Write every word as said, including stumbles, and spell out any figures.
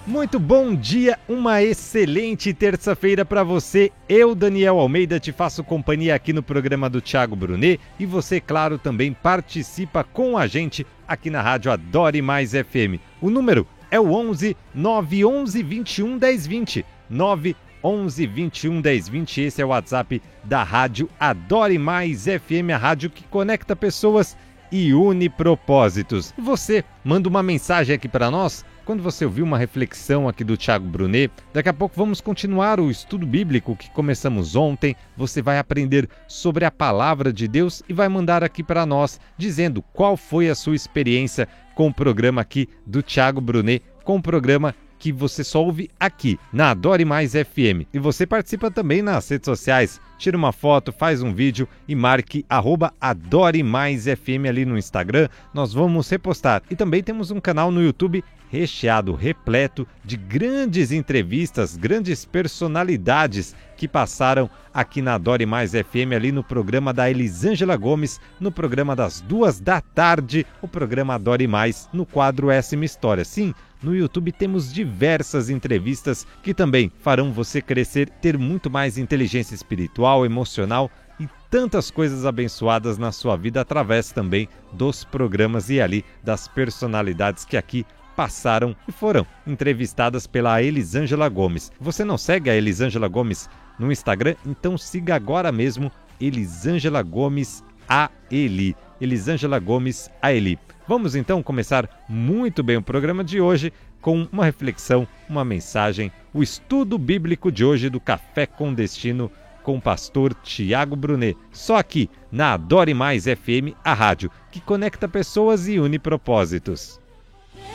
Muito bom dia, uma excelente terça-feira para você. Eu, Daniel Almeida, te faço companhia aqui no programa do Thiago Brunet e você, claro, também participa com a gente aqui na rádio Adore Mais F M. O número é o onze nove onze vinte e um dez vinte, nove onze vinte e um dez vinte. Esse é o WhatsApp da rádio Adore Mais F M, a rádio que conecta pessoas e une propósitos. Você manda uma mensagem aqui para nós quando você ouviu uma reflexão aqui do Thiago Brunet. Daqui a pouco vamos continuar o estudo bíblico que começamos ontem. Você vai aprender sobre a palavra de Deus e vai mandar aqui para nós dizendo qual foi a sua experiência com o programa aqui do Thiago Brunet, com o programa que você só ouve aqui na Adore Mais F M. E você participa também nas redes sociais. Tira uma foto, faz um vídeo e marque arroba Adore Mais F M ali no Instagram. Nós vamos repostar. E também temos um canal no YouTube recheado, repleto de grandes entrevistas, grandes personalidades que passaram aqui na Adore Mais F M, ali no programa da Elisângela Gomes, no programa das duas da tarde, o programa Adore Mais, no quadro Essa é Minha História. Sim, no YouTube temos diversas entrevistas que também farão você crescer, ter muito mais inteligência espiritual, emocional e tantas coisas abençoadas na sua vida através também dos programas e ali das personalidades que aqui passaram e foram entrevistadas pela Elisângela Gomes. Você não segue a Elisângela Gomes no Instagram? Então siga agora mesmo Elisângela Gomes A Eli. Elisângela Gomes A Eli. Vamos então começar muito bem o programa de hoje com uma reflexão, uma mensagem, o estudo bíblico de hoje do Café com Destino com o pastor Thiago Brunet. Só aqui na Adore Mais F M, a rádio que conecta pessoas e une propósitos.